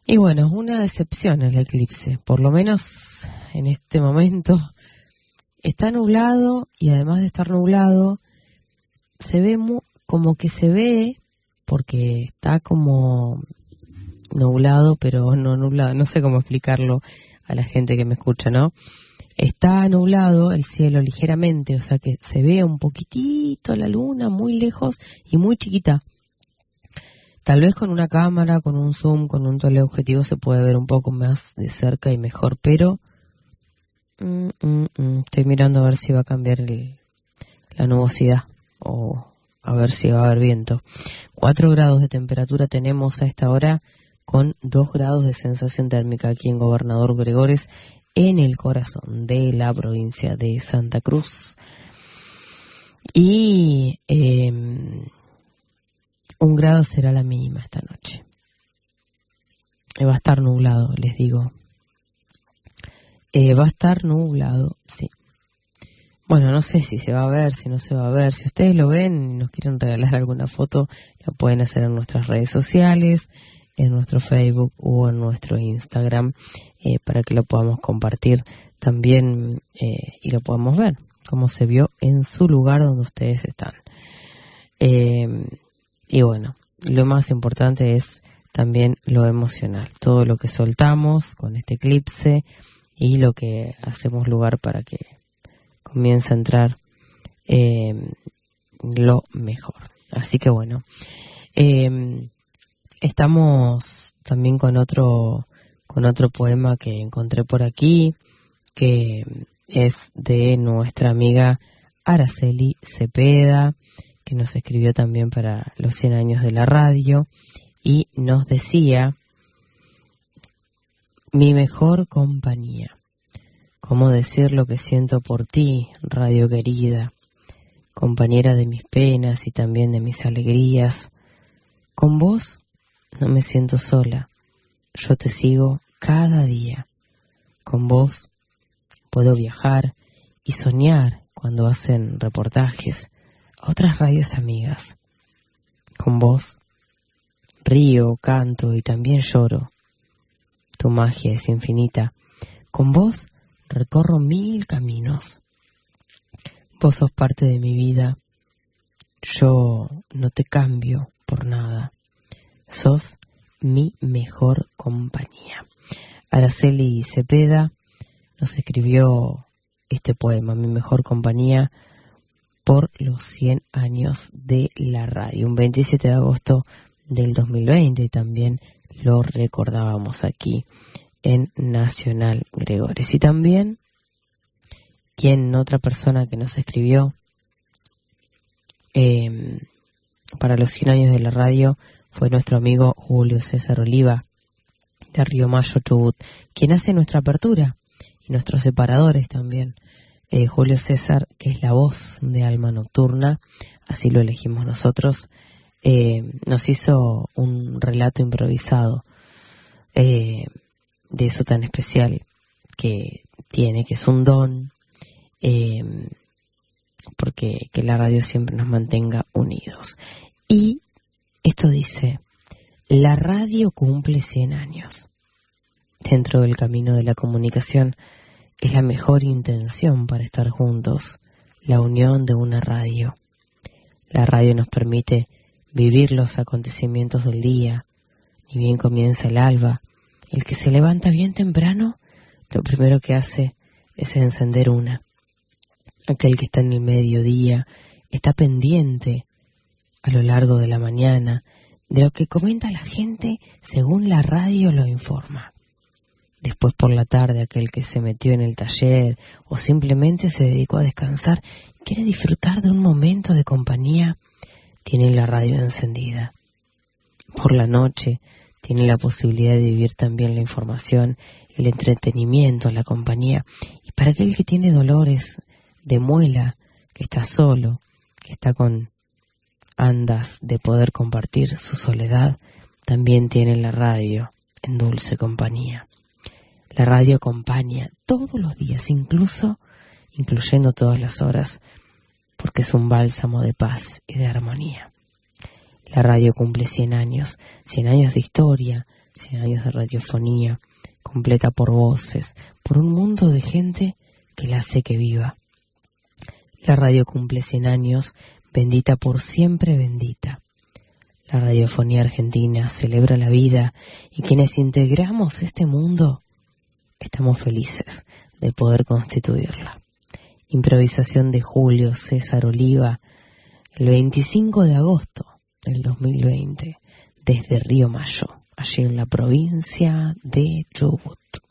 Y bueno, una decepción el eclipse, por lo menos en este momento. Está nublado y además de estar nublado, se ve como que se ve, porque está como nublado, pero no nublado, no sé cómo explicarlo a la gente que me escucha, ¿no? Está nublado el cielo ligeramente, o sea que se ve un poquitito la luna muy lejos y muy chiquita. Tal vez con una cámara, con un zoom, con un teleobjetivo se puede ver un poco más de cerca y mejor, pero estoy mirando a ver si va a cambiar la nubosidad o a ver si va a haber viento. 4 grados de temperatura tenemos a esta hora, con 2 grados de sensación térmica aquí en Gobernador Gregores, en el corazón de la provincia de Santa Cruz. Y 1 grado será la mínima esta noche. Va a estar nublado, les digo. Va a estar nublado, sí. Bueno, no sé si se va a ver, si no se va a ver. Si ustedes lo ven y nos quieren regalar alguna foto, la pueden hacer en nuestras redes sociales, en nuestro Facebook o en nuestro Instagram, para que lo podamos compartir también y lo podamos ver, cómo se vio en su lugar donde ustedes están. Y bueno, lo más importante es también lo emocional, todo lo que soltamos con este eclipse y lo que hacemos lugar para que comience a entrar lo mejor. Así que bueno, estamos también con otro poema que encontré por aquí, que es de nuestra amiga Araceli Cepeda, que nos escribió también para los 100 años de la radio, y nos decía: mi mejor compañía. ¿Cómo decir lo que siento por ti, radio querida? Compañera de mis penas y también de mis alegrías. Con vos no me siento sola, yo te sigo cada día. Con vos puedo viajar y soñar cuando hacen reportajes a otras radios amigas. Con vos río, canto y también lloro. Tu magia es infinita. Con vos recorro 1000 caminos. Vos sos parte de mi vida. Yo no te cambio por nada. Sos mi mejor compañía. Araceli Cepeda nos escribió este poema, Mi mejor compañía, por los 100 años de la radio. Un 27 de agosto del 2020 también lo recordábamos aquí en Nacional Gregores. Y también, otra persona que nos escribió para los 100 años de la radio fue nuestro amigo Julio César Oliva, de Río Mayo, Chubut, quien hace nuestra apertura y nuestros separadores también. Julio César, que es la voz de Alma Nocturna, así lo elegimos nosotros, nos hizo un relato improvisado de eso tan especial que tiene, que es un don, porque que la radio siempre nos mantenga unidos. Y esto dice: la radio cumple 100 años. Dentro del camino de la comunicación es la mejor intención para estar juntos, la unión de una radio. La radio nos permite vivir los acontecimientos del día. Ni bien comienza el alba, el que se levanta bien temprano, lo primero que hace es encender una. Aquel que está en el mediodía está pendiente a lo largo de la mañana de lo que comenta la gente según la radio lo informa. Después por la tarde, aquel que se metió en el taller o simplemente se dedicó a descansar y quiere disfrutar de un momento de compañía, tiene la radio encendida. Por la noche tiene la posibilidad de vivir también la información, el entretenimiento, la compañía. Y para aquel que tiene dolores de muela, que está solo, que está con andas de poder compartir su soledad, también tiene la radio en dulce compañía. La radio acompaña todos los días, incluyendo todas las horas, porque es un bálsamo de paz y de armonía. La radio cumple 100 años de historia, 100 años de radiofonía, completa por voces, por un mundo de gente que la hace que viva. La radio cumple 100 años, bendita por siempre bendita. La radiofonía argentina celebra la vida y quienes integramos este mundo estamos felices de poder constituirla. Improvisación de Julio César Oliva, el 25 de agosto del 2020, desde Río Mayo, allí en la provincia de Chubut.